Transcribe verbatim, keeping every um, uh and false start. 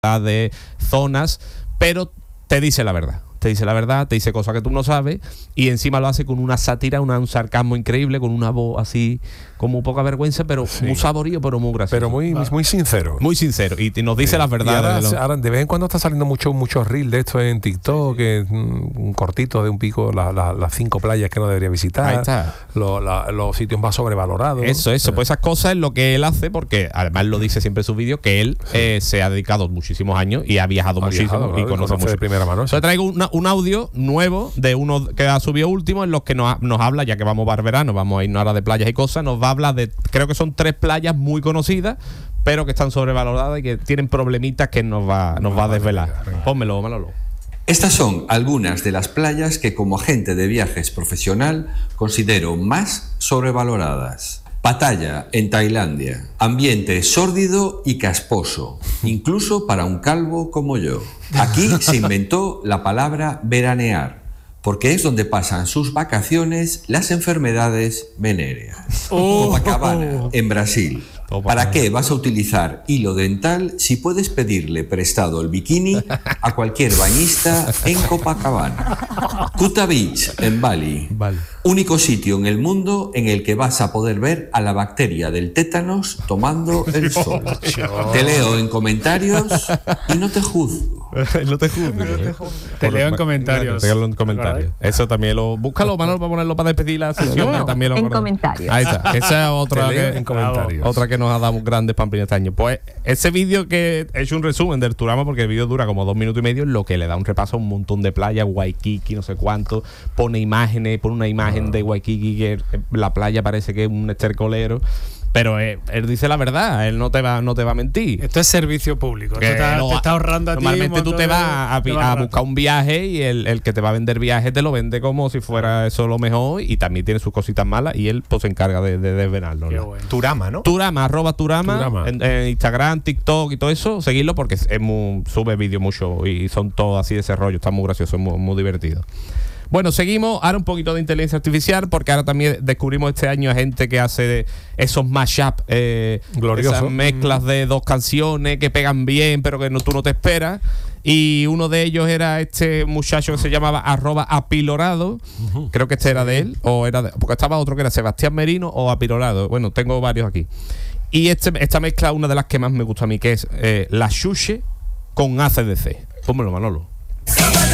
de zonas, pero te dice la verdad. Te dice la verdad, te dice cosas que tú no sabes, y encima lo hace con una sátira, una, un sarcasmo increíble, con una voz así, como poca vergüenza, pero sí. muy saborío, pero muy gracioso. Pero muy, claro. muy sincero. Muy sincero, y nos dice sí. las verdades. Ahora, ahora, de vez en cuando está saliendo mucho, muchos reels de esto en TikTok, sí. que un cortito de un pico, la, la, las cinco playas que no debería visitar. Ahí está. Lo, la, los sitios más sobrevalorados. Eso, eso, pues esas cosas es lo que él hace, porque además lo dice siempre en su vídeo, que él sí. eh, se ha dedicado muchísimos años y ha viajado ha muchísimo viajado, y claro, conoce mucho. De primera mano. Entonces traigo una, un audio nuevo de uno que ha subido último, en los que nos, nos habla, ya que vamos para verano, vamos a irnos ahora de playas y cosas, nos va a hablar de, creo que son tres playas muy conocidas, pero que están sobrevaloradas y que tienen problemitas que nos va, nos va a desvelar. Pónmelo, Manolo. Estas son algunas de las playas que como agente de viajes profesional considero más sobrevaloradas. Pattaya, en Tailandia. Ambiente sórdido y casposo, incluso para un calvo como yo. Aquí se inventó la palabra veranear, porque es donde pasan sus vacaciones las enfermedades venéreas. Oh. Copacabana, en Brasil. ¿Para qué vas a utilizar hilo dental si puedes pedirle prestado el bikini a cualquier bañista en Copacabana? Kuta Beach, en Bali. Vale. Único sitio en el mundo en el que vas a poder ver a la bacteria del tétanos tomando el sol. Te leo en comentarios y no te juzgo. No te juzgo. ¿eh? Te leo en comentarios. Te leo en comentarios. Eso también lo... Búscalo, Manolo, para ponerlo para despedir la sesión. No, también lo en comentarios. Ahí está. Esa es otra que, en comentarios. otra que nos ha dado grandes pamplinas este año. Pues ese vídeo que he hecho un resumen del Turama, porque el vídeo dura como dos minutos y medio, lo que le da un repaso a un montón de playas, Waikiki, no sé cuánto, pone imágenes, pone una imagen ah. de Waikiki que la playa parece que es un estercolero. Pero eh, él dice la verdad, él no te va, no te va a mentir. Esto es servicio público. Esto te, no, te está ahorrando a ti. Normalmente tú te vas a, a, a buscar un viaje y el, el que te va a vender viaje te lo vende como si fuera eso lo mejor, y también tiene sus cositas malas y él pues se encarga de, de desvelarlo. ¿No? Bueno. Turama, ¿no? Turama, arroba Turama, Turama. En, en Instagram, TikTok y todo eso, seguirlo porque es muy, sube vídeos mucho y son todos así de ese rollo, está muy gracioso, muy, muy divertido. Bueno, seguimos ahora un poquito de inteligencia artificial, porque ahora también descubrimos este año a gente que hace esos mashup, eh, esas mezclas de dos canciones que pegan bien, pero que no, tú no te esperas. Y uno de ellos era este muchacho que se llamaba arroba apilorado, uh-huh. creo que este era de él, o era de, porque estaba otro que era Sebastián Merino o apilorado. Bueno, tengo varios aquí. Y este, esta mezcla, una de las que más me gusta a mí, que es eh, la Xuxe con A C D C. Pónmelo, Manolo.